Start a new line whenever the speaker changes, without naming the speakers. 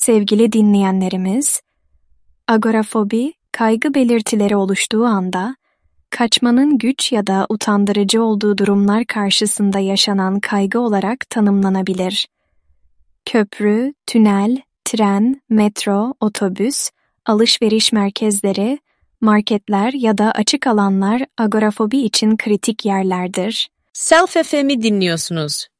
Sevgili dinleyenlerimiz, agorafobi, kaygı belirtileri oluştuğu anda, kaçmanın güç ya da utandırıcı olduğu durumlar karşısında yaşanan kaygı olarak tanımlanabilir. Köprü, tünel, tren, metro, otobüs, alışveriş merkezleri, marketler ya da açık alanlar agorafobi için kritik yerlerdir.
Self FM'i dinliyorsunuz.